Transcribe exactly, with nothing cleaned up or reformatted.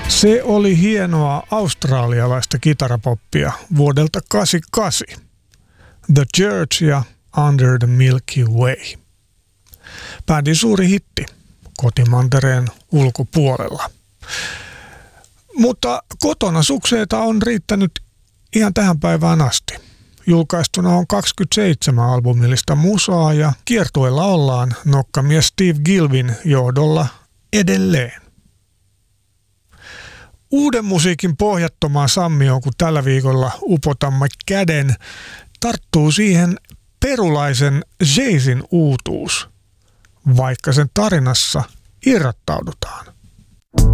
Se oli hienoa australialaista kitarapoppia vuodelta kahdeksankymmentäkahdeksan. The Church ja Under the Milky Way. Bändin suuri hitti kotimantereen ulkopuolella. Mutta kotona sukseita on riittänyt ihan tähän päivään asti. Julkaistuna on kaksikymmentäseitsemän albumillista musaa ja kiertueella ollaan nokkamies Steve Gilbin johdolla edelleen. Uuden musiikin pohjattomaan sammioon, kun tällä viikolla upotamme käden, tarttuu siihen perulaisen Jaysin uutuus, vaikka sen tarinassa irrottaudutaan.